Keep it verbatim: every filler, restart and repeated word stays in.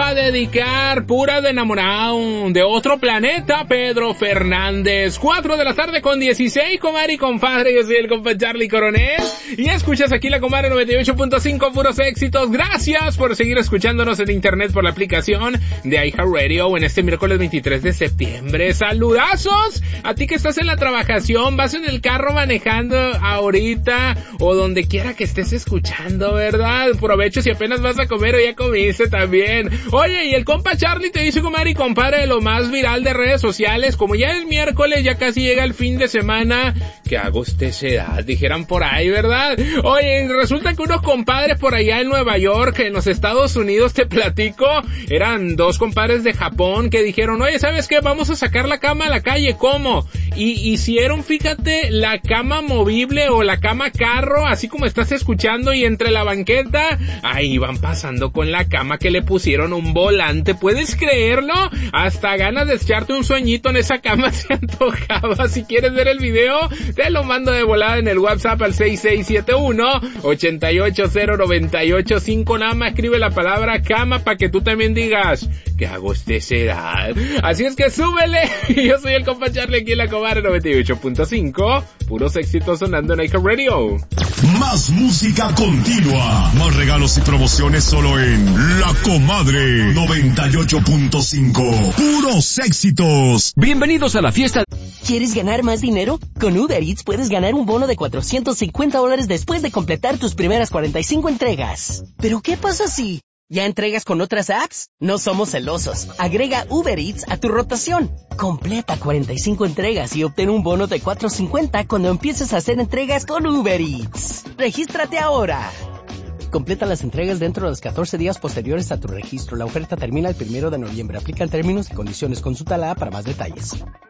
va a dedicar pura de enamorado de otro planeta, Pedro Fernández. Cuatro de la tarde con dieciséis, comadre y compadre. Yo soy el compa Charlie Coronel y escuchas aquí la comadre noventa y ocho punto cinco, puros éxitos. Gracias por seguir escuchándonos en internet por la aplicación de iHeartRadio en este miércoles veintitrés de septiembre. Saludazos a ti que estás en la trabajación, vas en el carro manejando ahorita o donde quiera que estés escuchando, ¿verdad? Provecho si apenas vas a comer o ya comiste también. Oye, y el compa Charlie te dice, comadre y compadre, de lo más viral de redes sociales, como ya es miércoles, ya casi llega el fin de semana, que hago usted esa edad, dijeran por ahí, ¿verdad? Oye, resulta que unos compadres por allá en Nueva York, en los Estados Unidos, te platico, eran dos compadres de Japón que dijeron, oye, ¿sabes qué? Vamos a sacar la cama a la calle, ¿cómo? Y hicieron, fíjate, la cama movible o la cama carro, así como estás escuchando, y entre la banqueta, ahí van pasando con la cama que le pusieron un volante, ¿puedes creerlo? Hasta ganas de echarte un sueñito en esa cama se antojaba. Si quieres ver el video, te lo mando de volada en el WhatsApp al seis seis siete uno, ocho ocho cero, nueve ocho cinco, nada más escribe la palabra cama para que tú también digas, que hago este edad. Así es que súbele. Yo soy el compa Charlie aquí en la comadre noventa y ocho punto cinco, puros éxitos sonando en iHeartRadio. Más música continua, más regalos y promociones solo en La Comadre noventa y ocho punto cinco, puros éxitos. Bienvenidos a la fiesta. ¿Quieres ganar más dinero? Con Uber Eats puedes ganar un bono de cuatrocientos cincuenta dólares después de completar tus primeras cuarenta y cinco entregas. ¿Pero qué pasa si ya entregas con otras apps? No somos celosos. Agrega Uber Eats a tu rotación. Completa cuarenta y cinco entregas y obtén un bono de cuatrocientos cincuenta cuando empieces a hacer entregas con Uber Eats. ¡Regístrate ahora! Completa las entregas dentro de los catorce días posteriores a tu registro. La oferta termina el primero de noviembre. Aplican términos y condiciones. Consulta la app para más detalles.